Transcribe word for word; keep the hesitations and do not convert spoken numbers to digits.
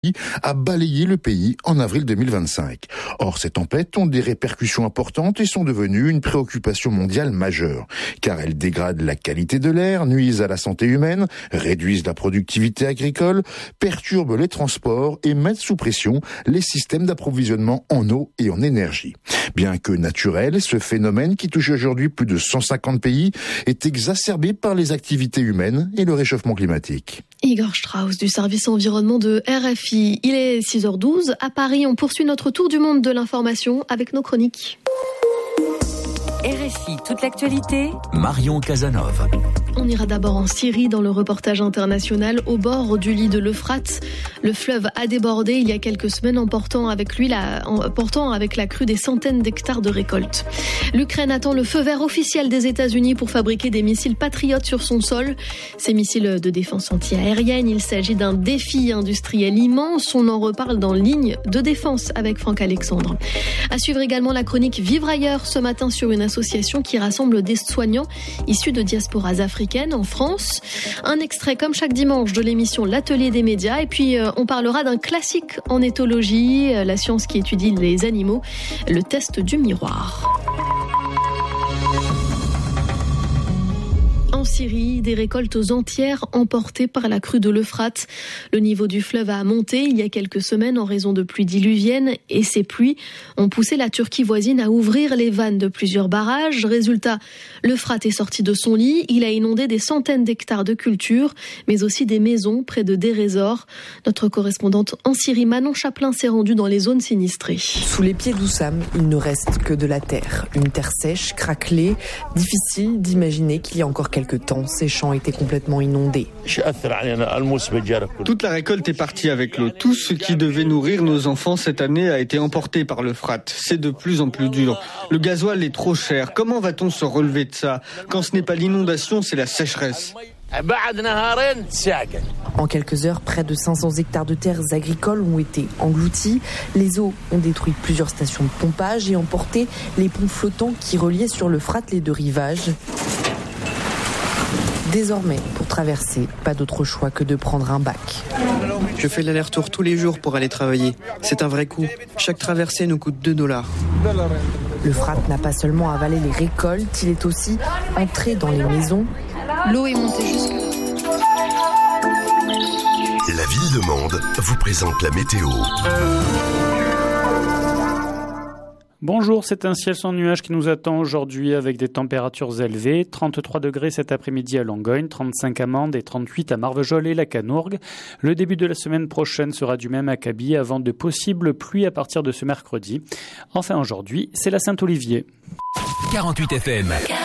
a balayé le pays en avril deux mille vingt-cinq. Or, ces tempêtes ont des répercussions importantes et sont devenues une préoccupation mondiale majeure, car elles dégradent la qualité de l'air, nuisent à la santé humaine, réduisent la productivité agricole, perturbent les transports et mettent sous pression les systèmes d'approvisionnement en eau et en énergie. Bien que naturel, ce phénomène qui touche aujourd'hui plus de cent cinquante pays est exacerbé par les activités humaines et le réchauffement climatique. Igor Strauss du service environnement de R F I. Il est six heures douze. À Paris, on poursuit notre tour du monde de l'information avec nos chroniques. R F I, toute l'actualité. Marion Casanova. On ira d'abord en Syrie dans le reportage international au bord du lit de l'Euphrate. Le fleuve a débordé il y a quelques semaines, emportant avec lui la, emportant avec la crue des centaines d'hectares de récoltes. L'Ukraine attend le feu vert officiel des États-Unis pour fabriquer des missiles patriotes sur son sol. Ces missiles de défense anti-aérienne, il s'agit d'un défi industriel immense. On en reparle dans Ligne de défense avec Franck Alexandre. À suivre également la chronique Vivre ailleurs ce matin sur une association qui rassemble des soignants issus de diasporas africaines en France. Un extrait comme chaque dimanche de l'émission L'Atelier des médias. Et puis euh, on parlera d'un classique en éthologie, euh, la science qui étudie les animaux, le test du miroir. En Syrie, des récoltes entières emportées par la crue de l'Euphrate. Le niveau du fleuve a monté il y a quelques semaines en raison de pluies diluviennes et ces pluies ont poussé la Turquie voisine à ouvrir les vannes de plusieurs barrages. Résultat, l'Euphrate est sorti de son lit. Il a inondé des centaines d'hectares de cultures, mais aussi des maisons près de Deir ez-Zor. Notre correspondante en Syrie, Manon Chaplin, s'est rendue dans les zones sinistrées. Sous les pieds d'Oussam, il ne reste que de la terre. Une terre sèche, craquelée, difficile d'imaginer qu'il y a encore quelques temps, ces champs étaient complètement inondés. Toute la récolte est partie avec l'eau. Tout ce qui devait nourrir nos enfants cette année a été emporté par l'Euphrate. C'est de plus en plus dur. Le gasoil est trop cher. Comment va-t-on se relever de ça ? Quand ce n'est pas l'inondation, c'est la sécheresse. En quelques heures, près de cinq cents hectares de terres agricoles ont été engloutis. Les eaux ont détruit plusieurs stations de pompage et emporté les ponts flottants qui reliaient sur l'Euphrate les deux rivages. Désormais, pour traverser, pas d'autre choix que de prendre un bac. Je fais l'aller-retour tous les jours pour aller travailler. C'est un vrai coût. Chaque traversée nous coûte deux dollars. L'Euphrate n'a pas seulement avalé les récoltes, il est aussi entré dans les maisons. L'eau est montée jusque La ville de Mende vous présente la météo. Bonjour, c'est un ciel sans nuages qui nous attend aujourd'hui avec des températures élevées. trente-trois degrés cet après-midi à Langogne, trente-cinq à Mende et trente-huit à Marvejols et la Canourgue. Le début de la semaine prochaine sera du même acabit avant de possibles pluies à partir de ce mercredi. Enfin aujourd'hui, c'est la Saint-Olivier. quarante-huit F M.